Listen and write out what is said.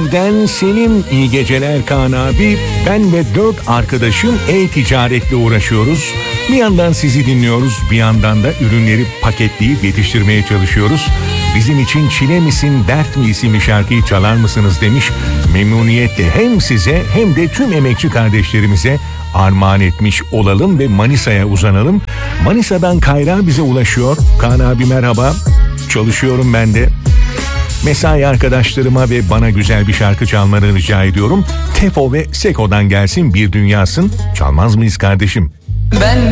İzmir'den Selim, iyi geceler Kaan abi. Ben ve 4 arkadaşım e-ticaretle uğraşıyoruz. Bir yandan sizi dinliyoruz, bir yandan da ürünleri paketleyip yetiştirmeye çalışıyoruz. Bizim için Çile misin dert mi isimli şarkıyı çalar mısınız demiş. Memnuniyetle hem size hem de tüm emekçi kardeşlerimize armağan etmiş olalım ve Manisa'ya uzanalım. Manisa'dan Kayra bize ulaşıyor. Kaan abi merhaba. Çalışıyorum ben de. Mesai arkadaşlarıma ve bana güzel bir şarkı çalmanı rica ediyorum. Tefo ve Seko'dan gelsin Bir Dünyasın. Çalmaz mıyız kardeşim? Ben